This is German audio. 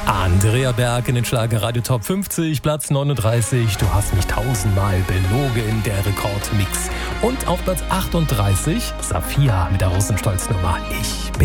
Andrea Berg in den Schlagerradio Top 50, Platz 39. Du hast mich 1000-mal belogen, der Rekordmix. Und auf Platz 38 Safia mit der Russenstolz-Nummer Ich bin